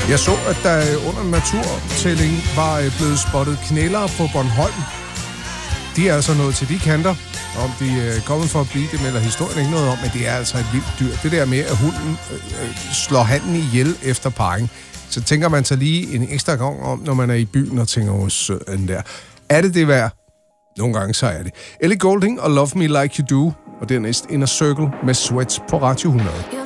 Jeg så, at der under en naturtælling var blevet spottet knælere på Bornholm. De er altså nået til de kanter. Om de er kommet for at blive, det melder historien ikke noget om, men det er altså et vildt dyr. Det der med, at hunden slår handen ihjel efter parring, så tænker man sig lige en ekstra gang om, når man er i byen og tænker, hvor sød den der. Er det værd? Nogle gange så er det. Ellie Goulding og Love Me Like You Do, og dernæst Inner Circle med Sweats på Radio 100.